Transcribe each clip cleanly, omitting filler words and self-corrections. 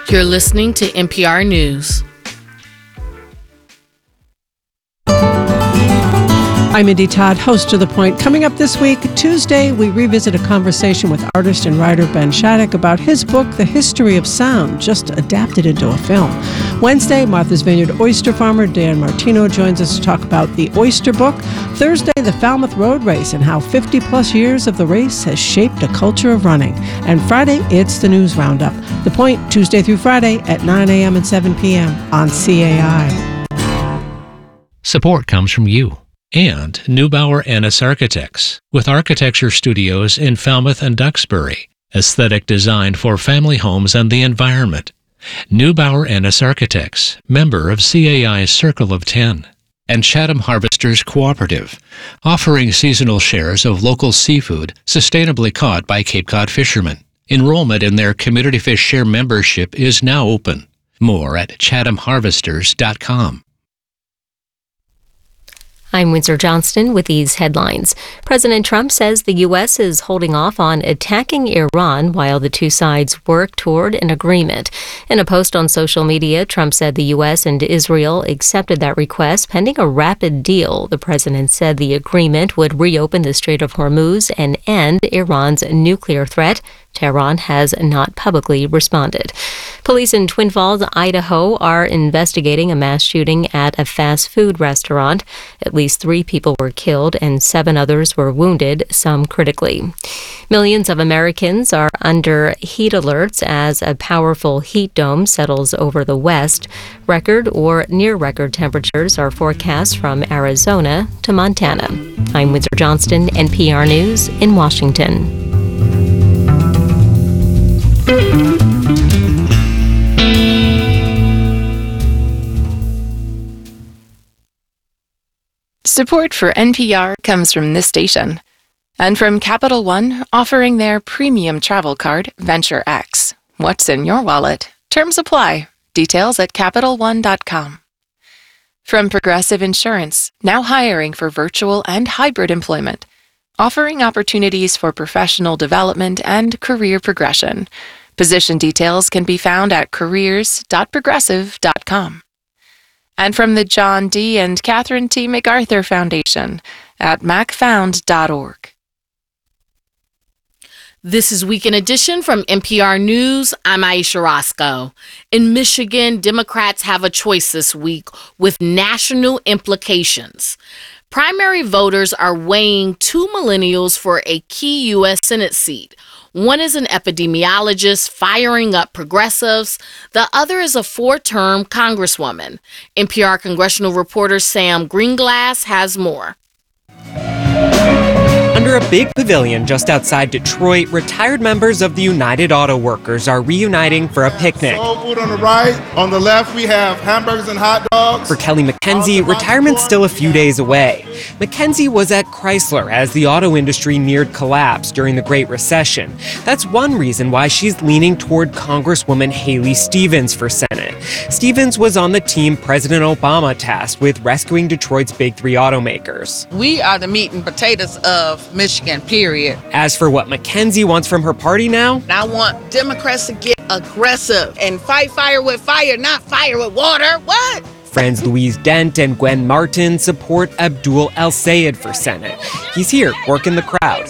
You're listening to NPR News. I'm Indy Todd, host of The Point. Coming up this week, Tuesday, we revisit a conversation with artist and writer Ben Shattuck about his book, The History of Sound, just adapted into a film. Wednesday, Martha's Vineyard oyster farmer Dan Martino joins us to talk about the Oyster Book. Thursday, the Falmouth Road Race and how 50-plus years of the race has shaped a culture of running. And Friday, it's the News Roundup. The Point, Tuesday through Friday at 9 a.m. and 7 p.m. on CAI. Support comes from you and Neubauer Ennis Architects, with architecture studios in Falmouth and Duxbury. Aesthetic design for family homes and the environment. Neubauer Ennis Architects, member of CAI's Circle of 10. And Chatham Harvesters Cooperative, offering seasonal shares of local seafood sustainably caught by Cape Cod fishermen. Enrollment in their Community Fish Share membership is now open. More at chathamharvesters.com. I'm Windsor Johnston with these headlines. President Trump says the U.S. is holding off on attacking Iran while the two sides work toward an agreement. In a post on social media, Trump said the U.S. and Israel accepted that request pending a rapid deal. The president said the agreement would reopen the Strait of Hormuz and end Iran's nuclear threat. Tehran has not publicly responded. Police in Twin Falls, Idaho, are investigating a mass shooting at a fast food restaurant. At least 3 people were killed and 7 others were wounded, some critically. Millions of Americans are under heat alerts as a powerful heat dome settles over the West. Record or near-record temperatures are forecast from Arizona to Montana. I'm Windsor Johnston, NPR News in Washington. Support for NPR comes from this station and from Capital One, offering their premium travel card, Venture X. What's in your wallet? Terms apply. Details at CapitalOne.com. From Progressive Insurance, now hiring for virtual and hybrid employment, offering opportunities for professional development and career progression. Position details can be found at careers.progressive.com. And from the John D. and Catherine T. MacArthur Foundation at macfound.org. This is Weekend Edition from NPR News. I'm Aisha Roscoe. In Michigan, Democrats have a choice this week with national implications. Primary voters are weighing 2 millennials for a key U.S. Senate seat. One is an epidemiologist firing up progressives. The other is a 4-term congresswoman. NPR congressional reporter Sam Greenglass has more. Under a big pavilion just outside Detroit, retired members of the United Auto Workers are reuniting for a picnic. Soul food on the right. On the left, we have hamburgers and hot dogs. For Kelly McKenzie, retirement's still a few days away. McKenzie was at Chrysler as the auto industry neared collapse during the Great Recession. That's one reason why she's leaning toward Congresswoman Haley Stevens for Senate. Stevens was on the team President Obama tasked with rescuing Detroit's big 3 automakers. We are the meat and potatoes of Michigan, period. As for what McKenzie wants from her party now, I want Democrats to get aggressive and fight fire with fire, not fire with water. What? friends Louise Dent and Gwen Martin support Abdul El-Sayed for Senate. He's here working the crowd.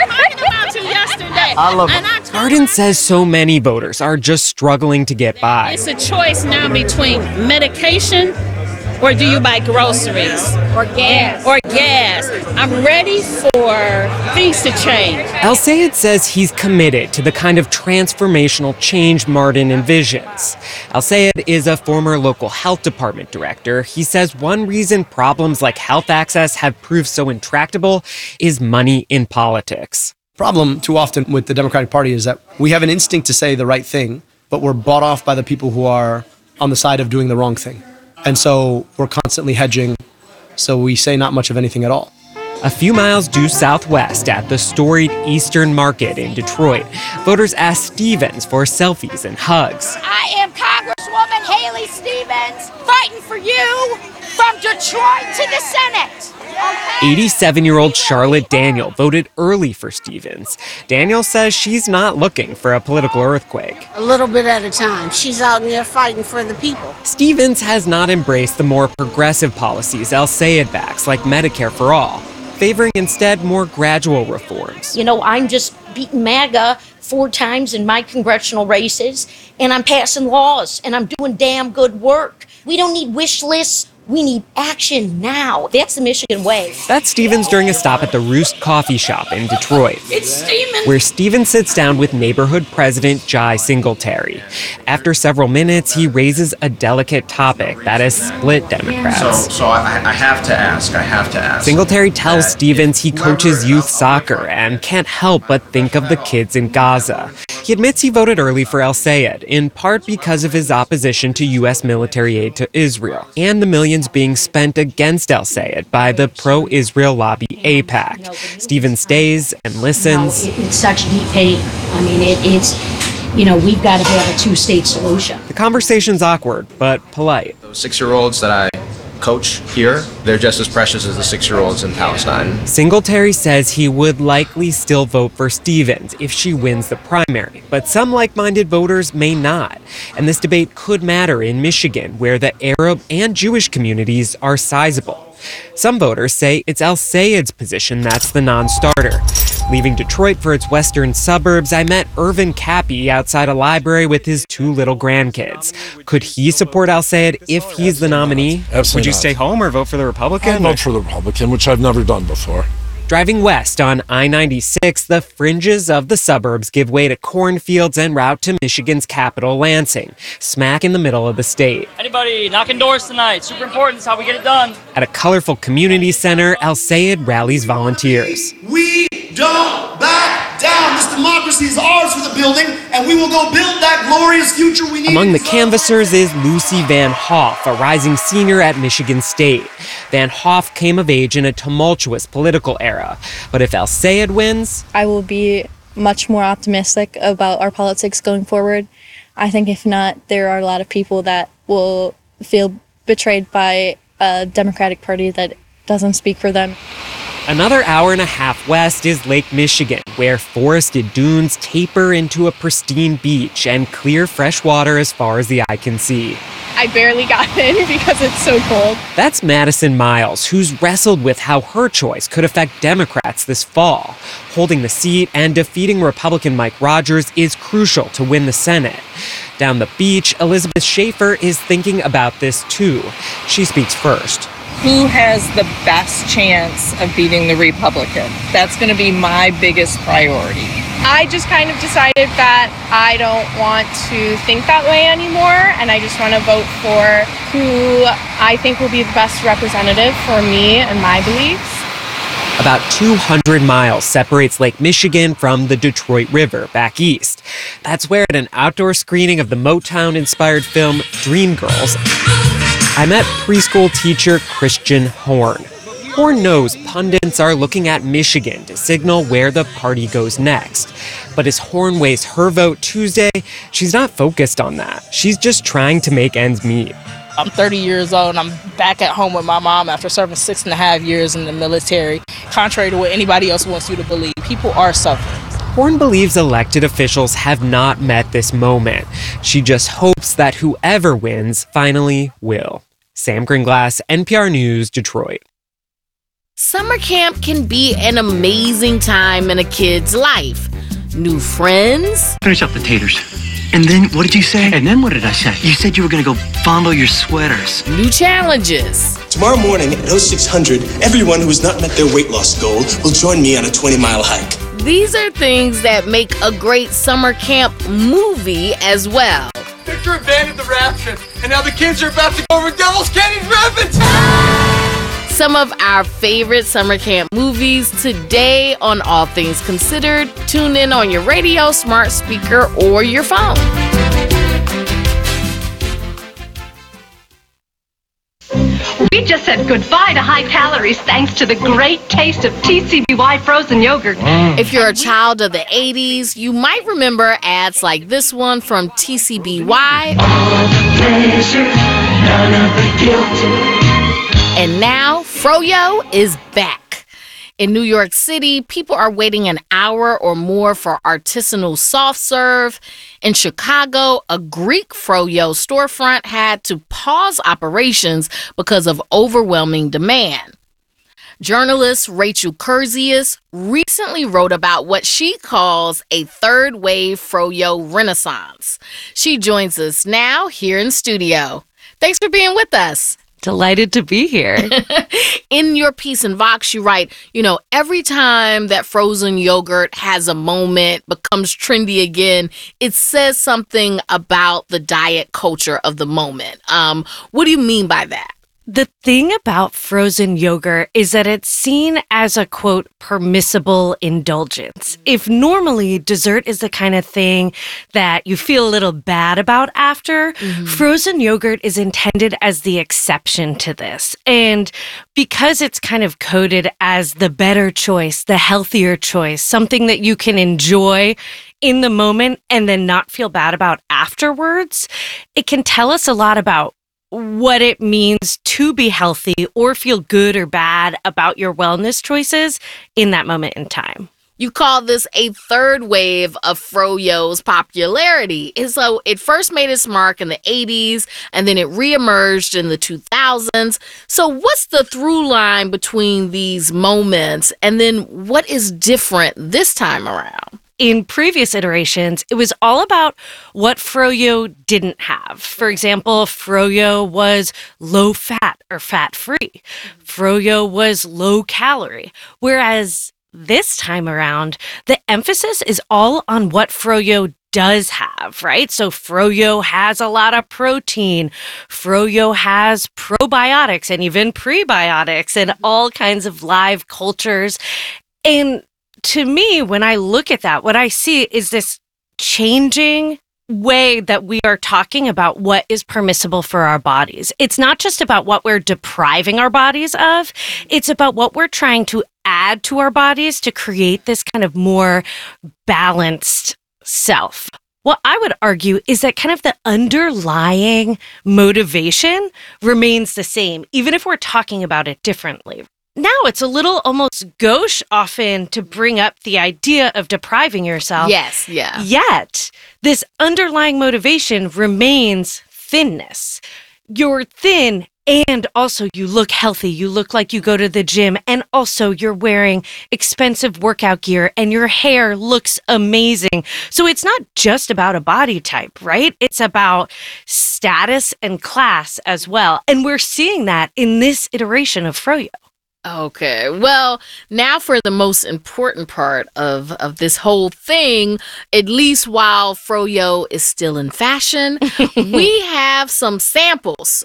I love it. Martin says so many voters are just struggling to get by. It's a choice now between medication or do you buy groceries? Or gas. I'm ready for things to change. El-Sayed says he's committed to the kind of transformational change Martin envisions. El-Sayed is a former local health department director. He says one reason problems like health access have proved so intractable is money in politics. Problem too often with the Democratic Party is that we have an instinct to say the right thing, but we're bought off by the people who are on the side of doing the wrong thing. And so we're constantly hedging, so we say not much of anything at all. A few miles due southwest at the storied Eastern Market in Detroit, voters asked Stevens for selfies and hugs. I am Congresswoman Haley Stevens, fighting for you from Detroit to the Senate. 87-year-old Charlotte Daniel voted early for Stevens. Daniel says she's not looking for a political earthquake. A little bit at a time. She's out there fighting for the people. Stevens has not embraced the more progressive policies El-Sayed backs, like Medicare for All, favoring instead more gradual reforms. You know, I'm just beating MAGA 4 times in my congressional races, and I'm passing laws, and I'm doing damn good work. We don't need wish lists. We need action now. That's the Michigan way. That's Stevens during a stop at the Roost Coffee Shop in Detroit, It's steaming. where Stevens sits down with neighborhood president Jai Singletary. After several minutes, he raises a delicate topic that has split Democrats. So I have to ask. Singletary tells Stevens he coaches youth soccer and can't help but think of the kids in Gaza. He admits he voted early for El-Sayed, in part because of his opposition to U.S. military aid to Israel and the millions being spent against El-Sayed by the pro-Israel lobby AIPAC. Stevens stays and listens. It's such deep pain. I mean, it's, you know, we've got to have a 2-state solution. The conversation's awkward, but polite. Those 6-year-olds that I coach here, they're just as precious as the 6-year-olds in Palestine. Singletary says he would likely still vote for Stevens if she wins the primary, but some like-minded voters may not. And this debate could matter in Michigan, where the Arab and Jewish communities are sizable. Some voters say it's El-Sayed's position that's the non-starter. Leaving Detroit for its western suburbs, I met Irvin Cappy outside a library with his 2 little grandkids. Could he support El-Sayed if he's the nominee? Absolutely Would you not. stay home or vote for the Republican? I'd vote for the Republican, which I've never done before. Driving west on I-96, the fringes of the suburbs give way to cornfields en route to Michigan's capital, Lansing, smack in the middle of the state. Anybody knocking doors tonight? Super important. That's how we get it done. At a colorful community center, El-Sayed rallies volunteers. We don't back down. This democracy is ours for the building, and we will go build that glorious future we need. Among the canvassers is Lucy Van Hoff, a rising senior at Michigan State. Van Hoff came of age in a tumultuous political era. But if El-Sayed wins, I will be much more optimistic about our politics going forward. I think if not, there are a lot of people that will feel betrayed by a Democratic Party that doesn't speak for them. Another hour and a half west is Lake Michigan, where forested dunes taper into a pristine beach and clear fresh water as far as the eye can see. I barely got in because it's so cold. That's Madison Miles, who's wrestled with how her choice could affect Democrats this fall. Holding the seat and defeating Republican Mike Rogers is crucial to win the Senate. Down the beach, Elizabeth Schaefer is thinking about this too. She speaks first. Who has the best chance of beating the Republican? That's going to be my biggest priority. I just kind of decided that I don't want to think that way anymore, and I just want to vote for who I think will be the best representative for me and my beliefs. About 200 miles separates Lake Michigan from the Detroit River back east. That's where, at an outdoor screening of the Motown-inspired film Dreamgirls, I met preschool teacher Christian Horn. Horn knows pundits are looking at Michigan to signal where the party goes next. But as Horn weighs her vote Tuesday, she's not focused on that. She's just trying to make ends meet. I'm 30 years old and I'm back at home with my mom after serving 6.5 years in the military. Contrary to what anybody else wants you to believe, people are suffering. Horn believes elected officials have not met this moment. She just hopes that whoever wins finally will. Sam Gringlass, NPR News, Detroit. Summer camp can be an amazing time in a kid's life. New friends. Finish up the taters. And then, what did you say? And then what did I say? You said you were going to go fondle your sweaters. New challenges. Tomorrow morning at 0600, everyone who has not met their weight loss goal will join me on a 20-mile hike. These are things that make a great summer camp movie as well. Victor abandoned the rapture, and now the kids are about to go over Devil's Canyon Rapids! Some of our favorite summer camp movies today on All Things Considered. Tune in on your radio, smart speaker, or your phone. We just said goodbye to high calories thanks to the great taste of TCBY frozen yogurt. If you're a child of the 80s, you might remember ads like this one from TCBY. All the pleasure, none of the guilt. And now, Froyo is back. In New York City, people are waiting an hour or more for artisanal soft serve. In Chicago, a Greek Froyo storefront had to pause operations because of overwhelming demand. Journalist Rachel Kurzius recently wrote about what she calls a third wave Froyo renaissance. She joins us now here in studio. Thanks for being with us. Delighted to be here. In your piece in Vox, you write, every time that frozen yogurt has a moment, becomes trendy again, it says something about the diet culture of the moment. What do you mean by that? The thing about frozen yogurt is that it's seen as a, quote, permissible indulgence. If normally dessert is the kind of thing that you feel a little bad about after, frozen yogurt is intended as the exception to this. And because it's kind of coded as the better choice, the healthier choice, something that you can enjoy in the moment and then not feel bad about afterwards, it can tell us a lot about what it means to be healthy or feel good or bad about your wellness choices in that moment in time. You call this a third wave of Froyo's popularity. And so it first made its mark in the 80s, and then it reemerged in the 2000s. So what's the through line between these moments, and then what is different this time around? In previous iterations, it was all about what Froyo didn't have. For example, Froyo was low fat or fat free. Froyo was low calorie. Whereas this time around, the emphasis is all on what Froyo does have, right? So Froyo has a lot of protein. Froyo has probiotics and even prebiotics and all kinds of live cultures. And to me, when I look at that, what I see is this changing way that we are talking about what is permissible for our bodies. It's not just about what we're depriving our bodies of. It's about what we're trying to add to our bodies to create this kind of more balanced self. What I would argue is that kind of the underlying motivation remains the same, even if we're talking about it differently. Now it's a little almost gauche often to bring up the idea of depriving yourself. Yes, yeah. Yet, this underlying motivation remains thinness. You're thin and also you look healthy. You look like you go to the gym, and also you're wearing expensive workout gear and your hair looks amazing. So it's not just about a body type, right? It's about status and class as well. And we're seeing that in this iteration of Froyo. Okay, well, now for the most important part of this whole thing, at least while Froyo is still in fashion, we have some samples.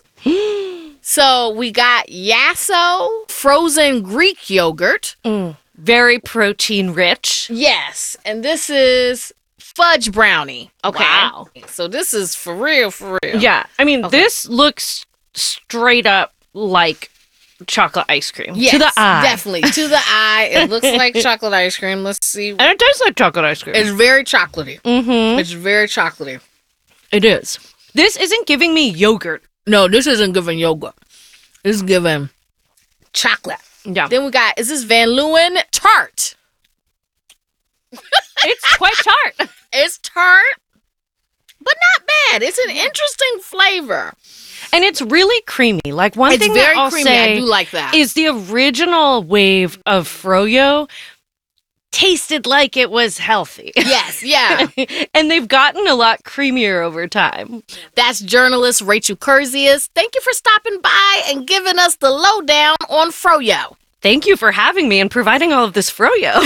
So we got Yasso frozen Greek yogurt. Very protein rich. Yes, and this is fudge brownie. Okay. Wow. So this is for real, for real. Yeah, I mean, this looks straight up like chocolate ice cream. Yes, to the eye. Definitely. To the eye. It looks like chocolate ice cream. Let's see. And it tastes like chocolate ice cream. It's very chocolatey. Mm-hmm. It's very chocolatey. It is. This isn't giving me yogurt. No, this isn't giving yogurt. This is giving chocolate. Yeah. Then we got, is this Van Leeuwen tart? It's quite tart. It's tart, but not bad. It's an interesting flavor. And it's really creamy. Like one thing that I'll say I do like that. is the original wave of Froyo tasted like it was healthy. Yes, yeah. And they've gotten a lot creamier over time. That's journalist Rachel Kurzius. Thank you for stopping by and giving us the lowdown on Froyo. Thank you for having me and providing all of this Froyo.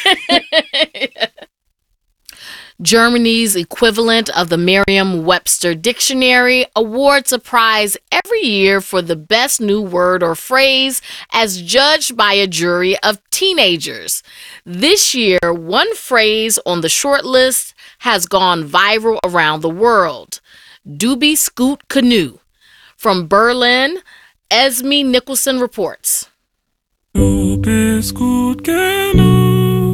Germany's equivalent of the Merriam-Webster Dictionary awards a prize every year for the best new word or phrase as judged by a jury of teenagers. This year, one phrase on the short list has gone viral around the world. Doobie Scoot Canoe. From Berlin, Esme Nicholson reports. Doobie Scoot Canoe.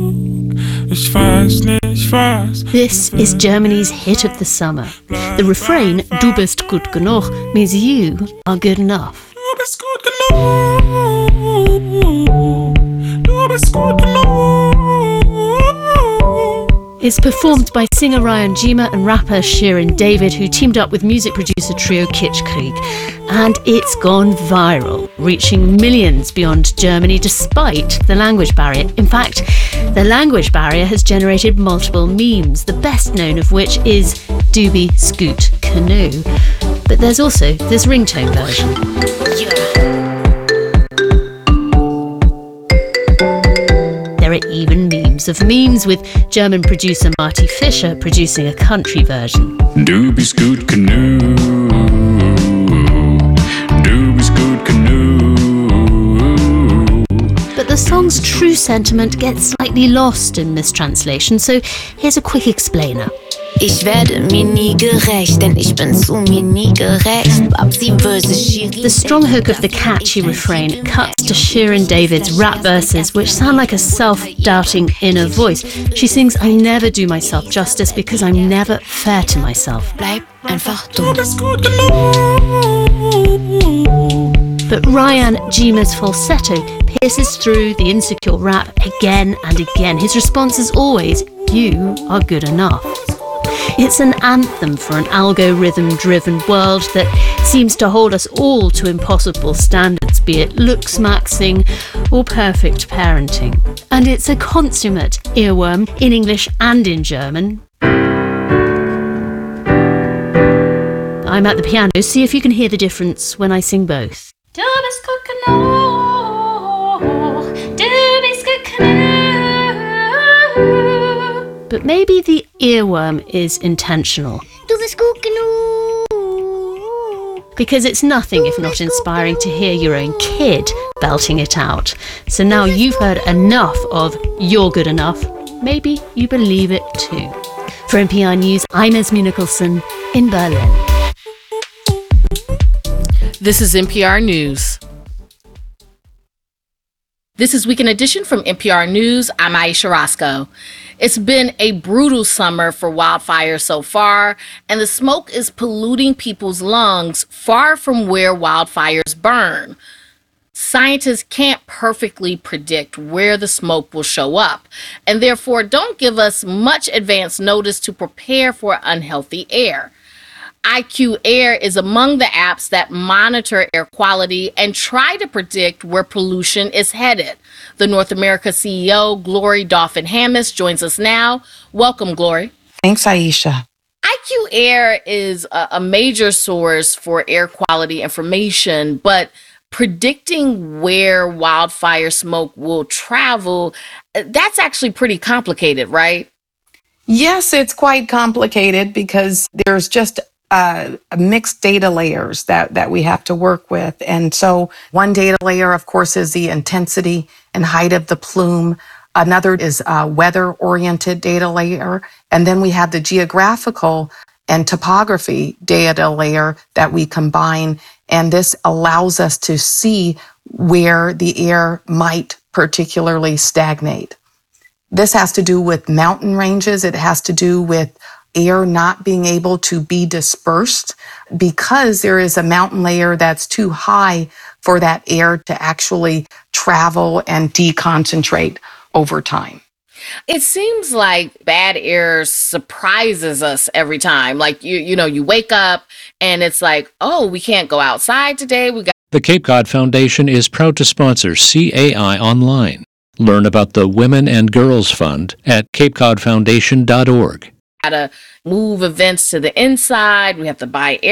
This is Germany's hit of the summer. The refrain, Du bist gut genug, means you are good enough. Du bist gut genug. It's performed by singer Ryan Jima and rapper Shirin David, who teamed up with music producer trio Kitschkrieg. And it's gone viral, reaching millions beyond Germany despite the language barrier. In fact, the language barrier has generated multiple memes, the best known of which is Doobie Scoot Canoe. But there's also this ringtone version. There are even memes of memes with German producer Marty Fischer producing a country version. Doobie Scoot Canoe. Doobie Scoot Canoe. But the song's true sentiment gets slightly lost in mistranslation, so here's a quick explainer. Ich werde mir nie gerecht, denn ich bin zu mir nie gerecht. Babsi versus Shirin. The strong hook of the catchy refrain cuts to Shirin David's rap verses, which sound like a self-doubting inner voice. She sings, I never do myself justice because I'm never fair to myself. Bleib einfach du. But Ryan Jima's falsetto pierces through the insecure rap again and again. His response is always, you are good enough. It's an anthem for an algorithm-driven world that seems to hold us all to impossible standards, be it looks maxing or perfect parenting. And it's a consummate earworm in English and in German. I'm at the piano, see if you can hear the difference when I sing both. Du bist gut genug. Du bist gut genug. But maybe the earworm is intentional. Du bist gut genug. Because it's nothing if not inspiring to hear your own kid belting it out. So now you've heard enough of You're Good Enough, maybe you believe it too. For NPR News, I'm Esme Nicholson in Berlin. This is NPR News. This is Weekend Edition from NPR News. I'm Aisha Roscoe. It's been a brutal summer for wildfires so far, and the smoke is polluting people's lungs far from where wildfires burn. Scientists can't perfectly predict where the smoke will show up, and therefore don't give us much advance notice to prepare for unhealthy air. IQ Air is among the apps that monitor air quality and try to predict where pollution is headed. The North America CEO, Glory Dauphin-Hammis, joins us now. Welcome, Glory. Thanks, Aisha. IQ Air is a major source for air quality information, but predicting where wildfire smoke will travel, that's actually pretty complicated, right? Yes, it's quite complicated because there's just mixed data layers that we have to work with. And so one data layer, of course, is the intensity and height of the plume. Another is a weather-oriented data layer. And then we have the geographical and topography data layer that we combine. And this allows us to see where the air might particularly stagnate. This has to do with mountain ranges. It has to do with air not being able to be dispersed because there is a mountain layer that's too high for that air to actually travel and deconcentrate over time. It seems like bad air surprises us every time. Like, you wake up and it's like, oh, we can't go outside today. The Cape Cod Foundation is proud to sponsor CAI Online. Learn about the Women and Girls Fund at capecodfoundation.org. Got to move events to the inside. We have to buy air